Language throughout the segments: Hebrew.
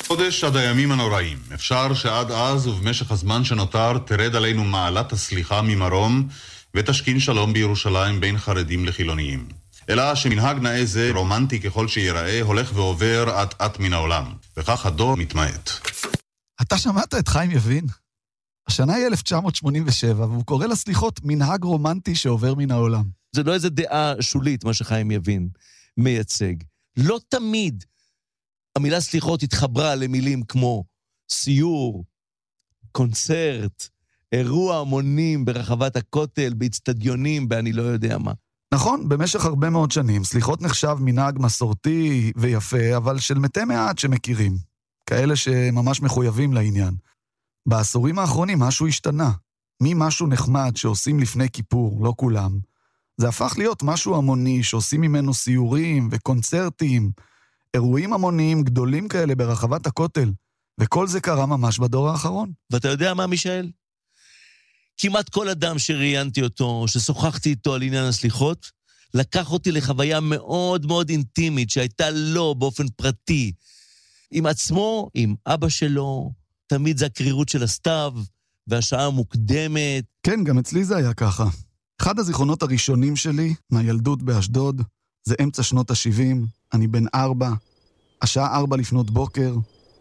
חודש עד הימים הנוראים. אפשר שעד אז ובמשך הזמן שנותר תרד עלינו מעלת הסליחה ממרום ותשכין שלום בירושלים בין חרדים לחילוניים. אלא שמנהג נאה זה, רומנטי ככל שיראה, הולך ועובר אט מן העולם. וכך הדור מתמעט. אתה שמעת את חיים יבין? השנה היא 1987, והוא קורא לסליחות מנהג רומנטי שעובר מן העולם. זה לא איזה דעה שולית, מה שחיים יבין מייצג. לא תמיד המילה סליחות התחברה למילים כמו סיור, קונצרט, אירוע המונים ברחבת הכותל, באצטדיונים, באני לא יודע מה. נכון, במשך הרבה מאוד שנים, סליחות נחשב מנהג מסורתי ויפה, אבל של מתי מעט שמכירים. כאלה שממש מחויבים לעניין. בעשורים האחרונים משהו השתנה. ממשהו נחמד שעושים לפני כיפור, לא כולם. זה הפך להיות משהו המוני שעושים ממנו סיורים וקונצרטים, אירועים המוניים גדולים כאלה ברחבת הכותל, וכל זה קרה ממש בדור האחרון. ואתה יודע מה, מישאל? כמעט כל אדם שראיינתי אותו, ששוחחתי איתו על עניין הסליחות, לקח אותי לחוויה מאוד מאוד אינטימית, שהייתה לו באופן פרטי, עם עצמו, עם אבא שלו, תמיד זה הקרירות של הסתיו, והשעה המוקדמת. כן, גם אצלי זה היה ככה. אחד הזיכרונות הראשונים שלי, מהילדות באשדוד, זה אמצע שנות ה-70, אני בן 4, השעה 4 לפנות בוקר,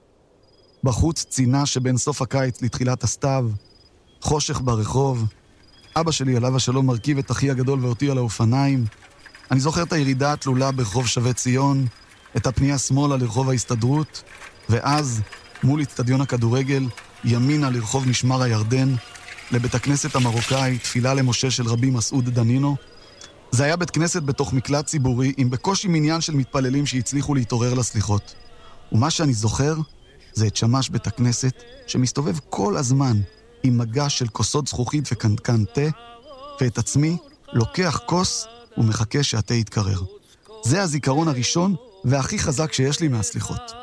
בחוץ צינה שבין סוף הקיץ לתחילת הסתיו, חושך ברחוב, אבא שלי עליו השלום מרכיב את אחי הגדול ואותי על האופניים, אני זוכר את הירידה התלולה ברחוב שווה ציון, את הפנייה שמאלה לרחוב ההסתדרות, ואז מול אצטדיון הכדורגל, ימינה לרחוב משמר הירדן, לבית הכנסת המרוקאי, תפילה למשה של רבי מסעוד דנינו. זה היה בית כנסת בתוך מקלט ציבורי, עם בקושי מניין של מתפללים שהצליחו להתעורר לסליחות. ומה שאני זוכר, זה את שמש בית הכנסת, שמסתובב כל הזמן עם מגש של כוסות זכוכית וקנקן תה, ואת עצמי לוקח כוס ומחכה שהתה יתקרר. זה הזיכרון הראשון והכי חזק שיש לי מהסליחות.